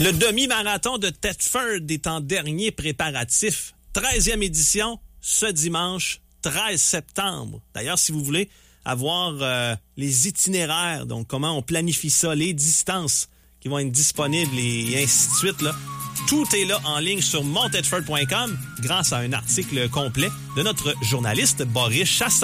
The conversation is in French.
Le demi-marathon de Thetford est en dernier préparatif. 13e édition, ce dimanche 13 septembre. D'ailleurs, si vous voulez avoir les itinéraires, donc comment on planifie ça, les distances qui vont être disponibles et ainsi de suite, là, tout est là en ligne sur monttedford.com grâce à un article complet de notre journaliste Boris Chassard.